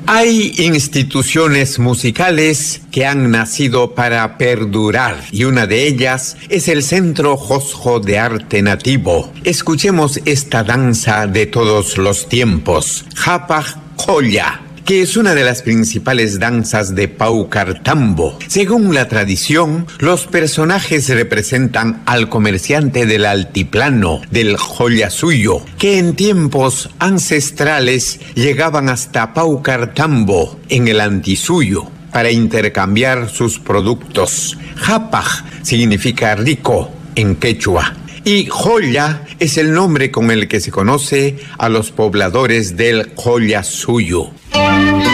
Hay instituciones musicales que han nacido para perdurar y una de ellas es el Centro Josjo de Arte Nativo. Escuchemos esta danza de todos los tiempos, Hapag Joya, que es una de las principales danzas de Paucartambo. Según la tradición, los personajes representan al comerciante del altiplano, del Joyasuyo, que en tiempos ancestrales llegaban hasta Paucartambo, en el Antisuyo, para intercambiar sus productos. Hapag significa rico en quechua. Y Joya es el nombre con el que se conoce a los pobladores del Joyasuyo.